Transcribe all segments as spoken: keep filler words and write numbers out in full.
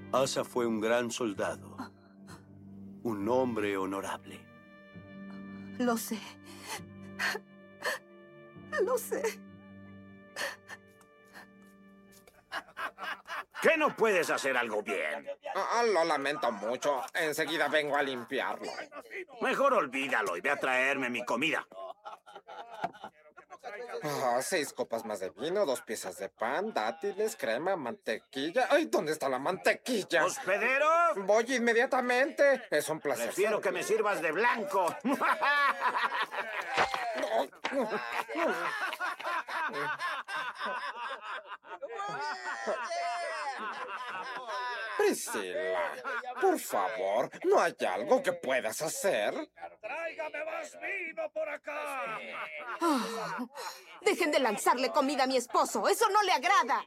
Asa fue un gran soldado. Un hombre honorable. Lo sé. Lo sé. ¿Qué no puedes hacer algo bien? Ah, lo lamento mucho. Enseguida vengo a limpiarlo. Mejor olvídalo y ve a traerme mi comida. Ah, seis copas más de vino, dos piezas de pan, dátiles, crema, mantequilla. ¡Ay, ¿dónde está la mantequilla? ¿Hospedero? Voy inmediatamente. Es un placer. Prefiero que me sirvas de blanco. Priscila, por favor, ¿no hay algo que puedas hacer? ¡Tráigame más vino por acá! Oh, dejen de lanzarle comida a mi esposo. Eso no le agrada.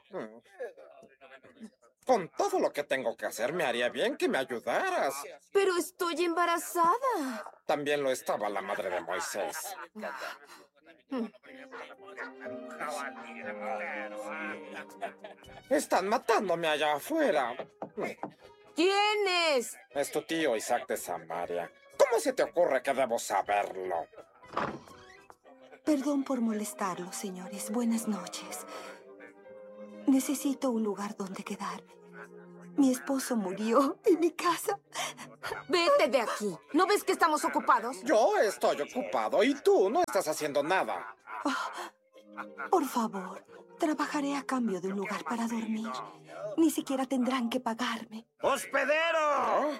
Con todo lo que tengo que hacer, me haría bien que me ayudaras. Pero estoy embarazada. También lo estaba la madre de Moisés. Están matándome allá afuera. ¿Quién es? Es tu tío Isaac de Samaria. ¿Cómo se te ocurre que debo saberlo? Perdón por molestarlos, señores. Buenas noches. Necesito un lugar donde quedarme. Mi esposo murió y mi casa. Vete de aquí. ¿No ves que estamos ocupados? Yo estoy ocupado y tú no estás haciendo nada. Oh, por favor, trabajaré a cambio de un lugar para dormir. Ni siquiera tendrán que pagarme. ¡Hospedero!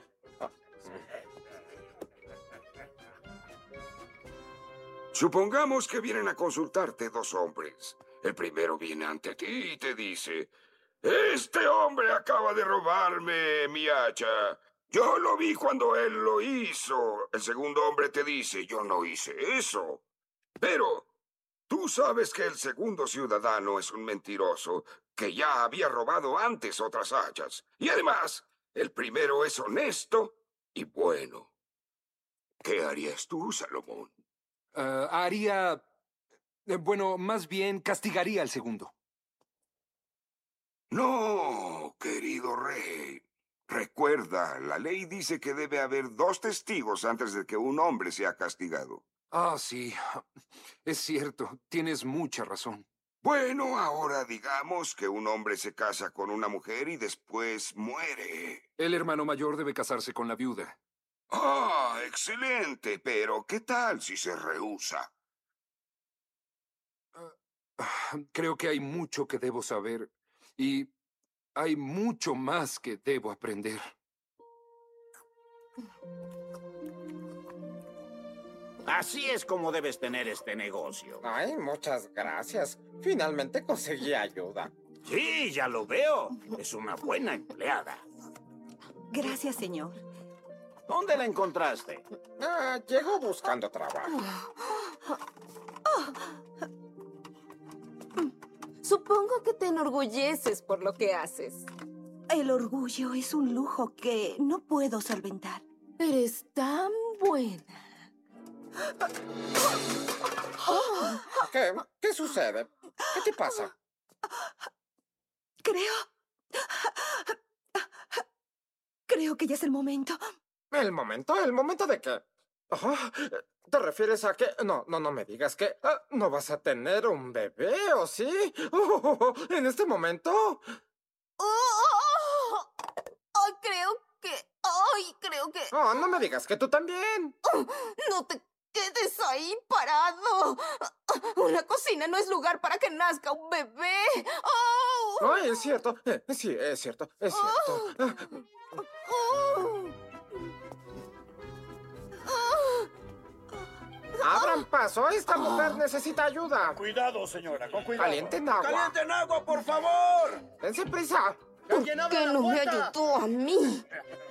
Supongamos que vienen a consultarte dos hombres. El primero viene ante ti y te dice: este hombre acaba de robarme mi hacha. Yo lo vi cuando él lo hizo. El segundo hombre te dice: yo no hice eso. Pero tú sabes que el segundo ciudadano es un mentiroso que ya había robado antes otras hachas. Y además, el primero es honesto y bueno. ¿Qué harías tú, Salomón? Uh, haría... Eh, bueno, más bien castigaría al segundo. No, querido rey. Recuerda, la ley dice que debe haber dos testigos antes de que un hombre sea castigado. Ah, sí. Es cierto. Tienes mucha razón. Bueno, ahora digamos que un hombre se casa con una mujer y después muere. El hermano mayor debe casarse con la viuda. Ah, excelente. Pero, ¿qué tal si se rehúsa? Uh, creo que hay mucho que debo saber. Y hay mucho más que debo aprender. Así es como debes tener este negocio. Ay, muchas gracias. Finalmente conseguí ayuda. Sí, ya lo veo. Es una buena empleada. Gracias, señor. ¿Dónde la encontraste? Ah, llegó buscando trabajo. Supongo que te enorgulleces por lo que haces. El orgullo es un lujo que no puedo solventar. Eres tan buena. ¿Qué? ¿Qué sucede? ¿Qué te pasa? Creo... Creo que ya es el momento. ¿El momento? ¿El momento de qué? Oh, ¿te refieres a que...? No, no, no me digas que... Uh, ¿no vas a tener un bebé, o sí? Oh, ¿en este momento? Oh, oh, oh. Ay, creo que... Ay, creo que... Oh, no me digas que tú también. Oh, no te quedes ahí parado. Una cocina no es lugar para que nazca un bebé. Oh. Ay, es cierto. Eh, sí, es cierto, es cierto. Oh. Oh. ¡Abran paso! ¡Esta mujer necesita ayuda! Cuidado, señora, con cuidado. ¡Calienten agua! ¡Calienten agua, por favor! ¡Dense prisa! ¿Por qué no me ayudó a mí?